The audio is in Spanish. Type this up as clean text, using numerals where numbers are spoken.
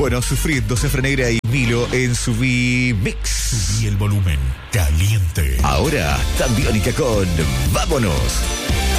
Bueno, sufriendo Cefra Negra y Milo en Subí Mix. Subí el volumen caliente. Ahora, Tambiónica con Vámonos.